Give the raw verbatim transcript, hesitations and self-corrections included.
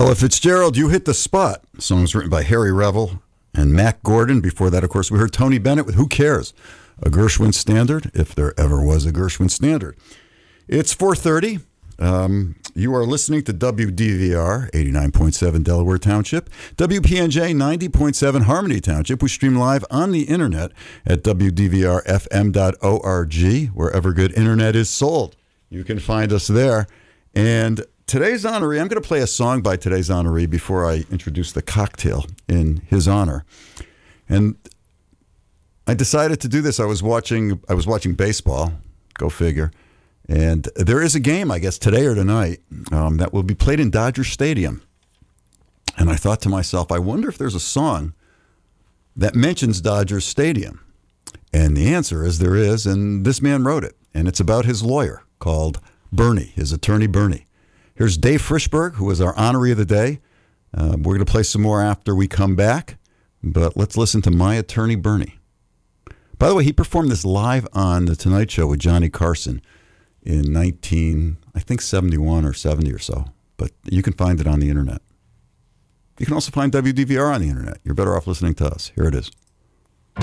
Ella Fitzgerald, You Hit the Spot. The song was written by Harry Revel and Mac Gordon. Before that, of course, we heard Tony Bennett with Who Cares? A Gershwin standard, if there ever was a Gershwin standard. It's four thirty. Um, you are listening to W D V R, eighty-nine point seven Delaware Township, W P N J, ninety point seven Harmony Township. We stream live on the internet at W D V R F M dot org, wherever good internet is sold. You can find us there. And today's honoree, I'm going to play a song by today's honoree before I introduce the cocktail in his honor. And I decided to do this. I was watching, I was watching baseball, go figure. And there is a game, I guess, today or tonight um, that will be played in Dodger Stadium. And I thought to myself, I wonder if there's a song that mentions Dodger Stadium. And the answer is there is, and this man wrote it. And it's about his lawyer called Bernie, his attorney Bernie. Here's Dave Frischberg, who is our honoree of the day. Uh, we're going to play some more after we come back. But let's listen to My Attorney Bernie. By the way, he performed this live on The Tonight Show with Johnny Carson in nineteen, I think seventy-one or seventy or so. But you can find it on the internet. You can also find W D V R on the internet. You're better off listening to us. Here it is.